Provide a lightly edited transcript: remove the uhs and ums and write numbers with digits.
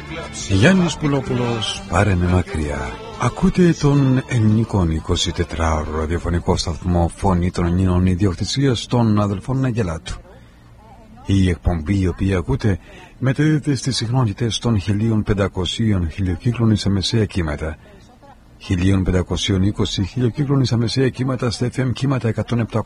Γιάννης Πουλόπουλος, πάρε με μακριά. Ακούτε τον ελληνικό 24ωρο ραδιοφωνικό σταθμό Φωνή των Ελλήνων, ιδιοκτησίας των αδελφών Αγγελάτου. Η εκπομπή η οποία ακούτε μεταδίδεται στις συχνότητες των 1500 χιλιοκύκλων σε μεσαία κύματα, 1520 χιλιοκύκλων σε μεσαία κύματα στα FM κύματα 107,8